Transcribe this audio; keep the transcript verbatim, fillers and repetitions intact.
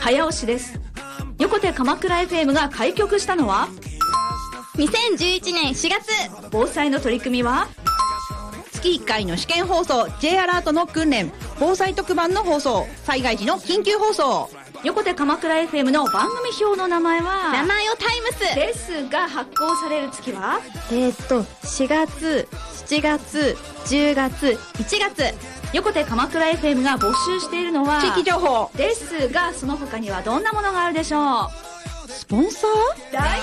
早押しです。横手鎌倉 エフエム が開局したのはにせんじゅういちねんしがつ。 防災の取り組みは月いっかいの試験放送、 J アラートの訓練、防災特番の放送、災害時の緊急放送。 横手鎌倉 エフエム の番組表の名前は名前をタイムスですが、発行される月はえーっとしがつ、しちがつ、じゅうがつ、いちがつ。 横手鎌倉 エフエム が募集しているのは地域情報ですが、その他にはどんなものがあるでしょう。 スポンサー。 大